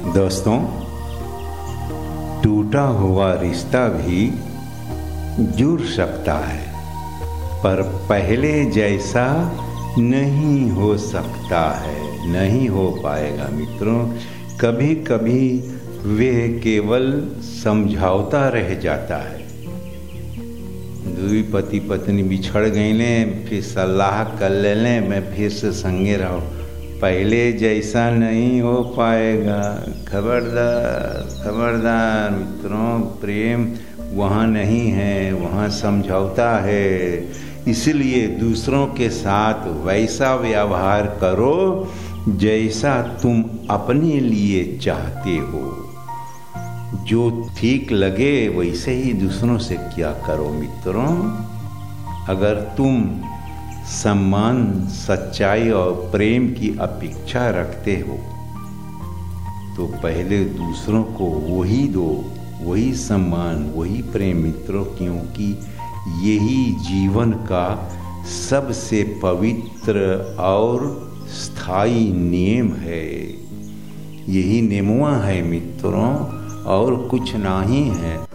दोस्तों, टूटा हुआ रिश्ता भी जुड़ सकता है, पर पहले जैसा नहीं हो सकता है, नहीं हो पाएगा मित्रों। कभी कभी वे केवल समझौता रह जाता है। दुई पति पत्नी बिछड़ गई ने, फिर सलाह कर ले लें, मैं फिर से संगे रहो, पहले जैसा नहीं हो पाएगा। खबरदार खबरदार मित्रों, प्रेम वहाँ नहीं है, वहाँ समझौता है। इसलिए दूसरों के साथ वैसा व्यवहार करो जैसा तुम अपने लिए चाहते हो। जो ठीक लगे वैसे ही दूसरों से क्या करो मित्रों। अगर तुम सम्मान, सच्चाई और प्रेम की अपेक्षा रखते हो तो पहले दूसरों को वही दो, वही सम्मान, वही प्रेम मित्रों, क्योंकि यही जीवन का सबसे पवित्र और स्थायी नियम है। यही नियमवा है मित्रों, और कुछ नहीं है।